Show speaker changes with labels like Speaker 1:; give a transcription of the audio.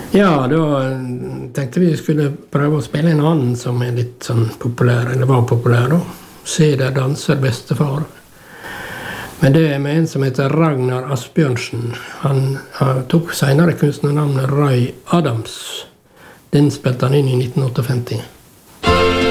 Speaker 1: Ja, da tenkte vi skulle prøve å spille en annen som litt sånn populær, eller var populær da. Se der danser bestefar. Men det med en som heter Ragnar Asbjørnsen. Han tok senere kunstnernavnet Ray Adams. Den spilte han inn i 1958.